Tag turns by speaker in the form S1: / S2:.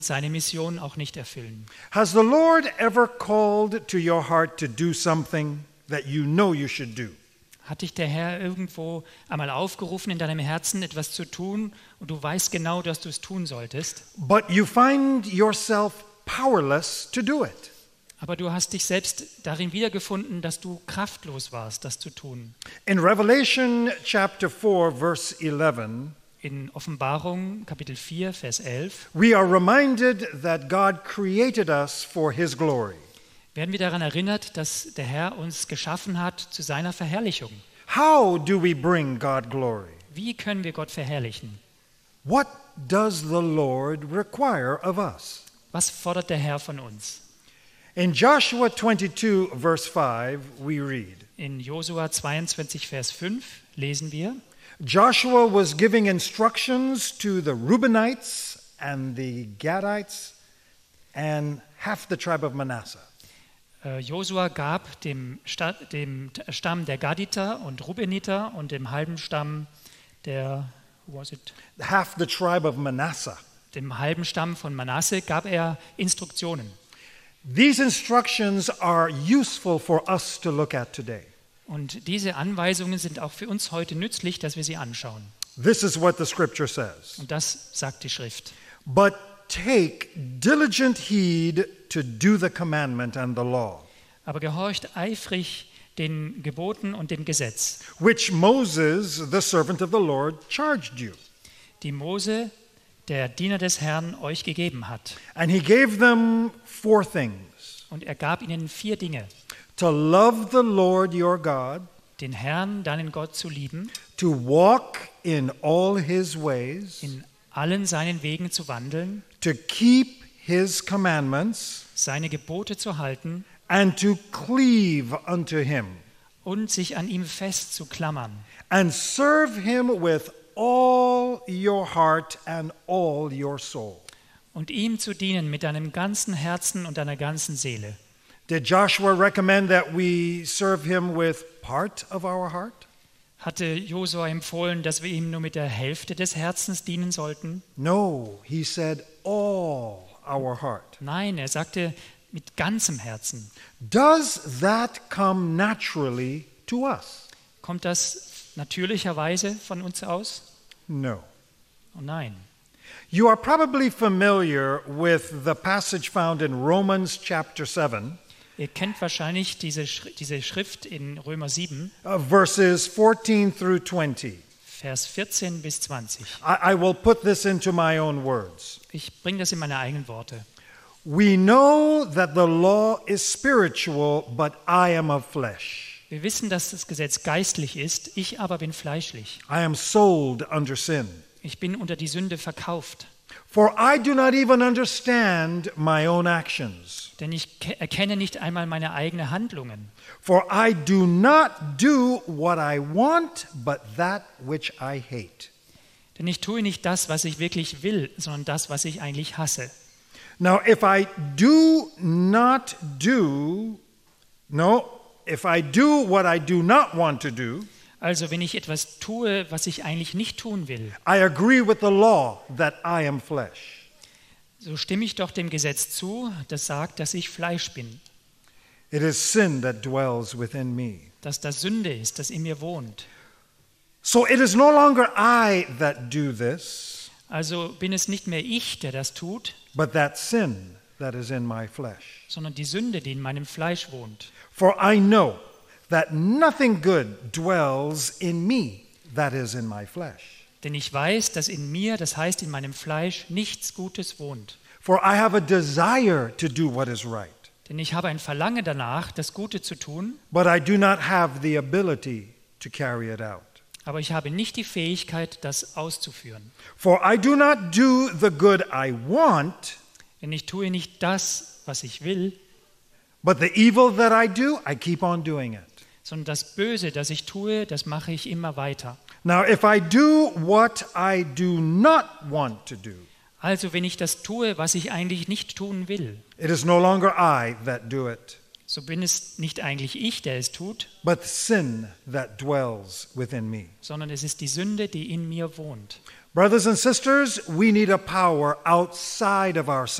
S1: seine Mission auch nicht erfüllen.
S2: Has the Lord ever called to your heart to do something that you know you should do?
S1: Hat dich der Herr irgendwo einmal aufgerufen, in deinem Herzen etwas zu tun und du weißt genau, dass du es tun solltest,
S2: But you find yourself powerless to do it.
S1: aber du hast dich selbst darin wiedergefunden, dass du kraftlos warst, das zu tun.
S2: In Revelation chapter 4, verse 11,
S1: In Offenbarung Kapitel 4, Vers 11
S2: we are reminded that God created us for His glory.
S1: werden wir daran erinnert, dass der Herr uns geschaffen hat zu seiner Verherrlichung.
S2: How do we bring God glory?
S1: Wie können wir Gott verherrlichen?
S2: What does the Lord require of us?
S1: Was fordert der Herr von uns?
S2: In Joshua 22, verse 5, we read,
S1: In Josua 22, Vers 5 lesen wir,
S2: Joshua was giving instructions to the Reubenites and the Gadites and half the tribe of Manasseh.
S1: Josua gab dem Stamm der Gaditer und Rubeniter und dem halben Stamm
S2: Half the tribe of Manasseh.
S1: dem halben Stamm von Manasse gab er Instruktionen.
S2: These instructions are useful for us to look at today.
S1: Und diese Anweisungen sind auch für uns heute nützlich, dass wir sie anschauen.
S2: This is what the scripture says.
S1: Und das sagt die Schrift.
S2: But take diligent heed to do the commandment and the law,
S1: Aber gehorcht eifrig den Geboten und dem Gesetz,
S2: which Moses, the servant of the Lord, charged you.
S1: die Mose, der Diener des Herrn, euch gegeben hat.
S2: And he gave them 4 things:
S1: Und er gab ihnen 4 Dinge.
S2: to love the Lord your God,
S1: Den Herrn, deinen Gott, zu lieben,
S2: to walk in all his ways,
S1: in allen seinen Wegen zu wandeln,
S2: to keep his commandments,
S1: seine Gebote zu halten
S2: and to cleave unto him,
S1: und sich an ihm festzuklammern
S2: and serve him with all your heart and all your soul.
S1: und ihm zu dienen mit deinem ganzen Herzen und deiner ganzen Seele.
S2: Did Joshua recommend that we serve him with part of our heart?
S1: Hatte Josua empfohlen, dass wir ihm nur mit der Hälfte des Herzens dienen sollten?
S2: No, he said all our heart.
S1: Nein, er sagte mit ganzem Herzen.
S2: Does that come naturally to us?
S1: Kommt das natürlicherweise von uns aus?
S2: No.
S1: Oh nein.
S2: You are probably familiar with the passage found in Romans chapter 7,
S1: Ihr kennt wahrscheinlich diese Schrift in Römer 7,
S2: verses 14 through 20.
S1: Vers 14 bis 20.
S2: I will put this into my own words.
S1: Ich bringe das in meine eigenen Worte.
S2: We know that the law is spiritual, but I am of flesh.
S1: Wir wissen, dass das Gesetz geistlich ist, ich aber bin fleischlich.
S2: I am sold under sin.
S1: Ich bin unter die Sünde verkauft,
S2: For I do not even understand my own actions.
S1: denn ich erkenne nicht einmal meine eigenen Handlungen.
S2: For I do not do what I want, but that which I hate.
S1: Denn ich tue nicht das, was ich wirklich will, sondern das, was ich eigentlich hasse.
S2: Now, if I do what I do not want to do,
S1: Also wenn ich etwas tue, was ich eigentlich nicht tun will,
S2: I agree with the law that I am flesh.
S1: so stimme ich doch dem Gesetz zu, das sagt, dass ich Fleisch bin,
S2: It is sin that dwells within me.
S1: dass das Sünde ist, das in mir wohnt.
S2: So it is no longer I that do this,
S1: Also bin es nicht mehr ich, der das tut,
S2: but that sin that is in my flesh.
S1: sondern die Sünde, die in meinem Fleisch wohnt.
S2: For I know that nothing good dwells in me, that is in my flesh.
S1: Denn ich weiß, dass in mir, das heißt in meinem Fleisch, nichts Gutes wohnt.
S2: For I have a desire to do what is right,
S1: Denn ich habe ein Verlangen danach, das Gute zu tun,
S2: but I do not have the ability to carry it out.
S1: aber ich habe nicht die Fähigkeit, das auszuführen.
S2: For I do not do the good I want,
S1: Denn ich tue nicht das, was ich will,
S2: but the evil that I do, I keep on doing it.
S1: sondern das Böse, das ich tue, das mache ich immer weiter.
S2: Now, if I do what I do not want to do,
S1: Also wenn ich das tue, was ich eigentlich nicht tun will,
S2: it is no longer I that do it,
S1: so bin es nicht eigentlich ich, der es tut,
S2: but sin that dwells within me.
S1: sondern es ist die Sünde, die in mir wohnt.
S2: Brothers and sisters, we need a power outside of ourselves.